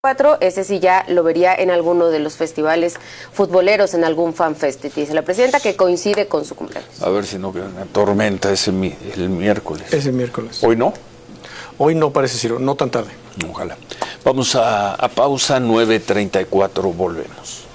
Ese sí ya lo vería en alguno de los festivales futboleros, en algún fanfest, dice la presidenta, que coincide con su cumpleaños. A ver si no queda una tormenta el miércoles. Ese miércoles. ¿Hoy no? Hoy no parece, Ciro, no tan tarde. Ojalá. Vamos a pausa, 9:34, volvemos.